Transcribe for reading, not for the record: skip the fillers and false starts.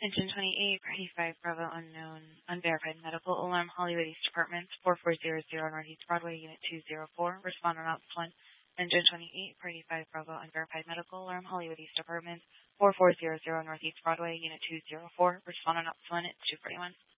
Engine 28, Party 5, Bravo Unknown, Unverified Medical Alarm, Hollywood East Apartments, 4400 Northeast Broadway, Unit 204. Respond on ops 1. Engine 28, Party 5, Bravo Unverified Medical Alarm, Hollywood East Apartments, 4400 Northeast Broadway, Unit 204. Respond on ops 1 at 241.